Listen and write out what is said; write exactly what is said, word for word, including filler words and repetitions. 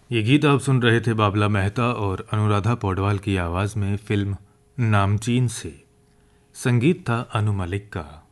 ये गीत आप सुन रहे थे बाबला मेहता और अनुराधा पौडवाल की आवाज़ में फिल्म नामचीन से। संगीत था अनु मलिक का।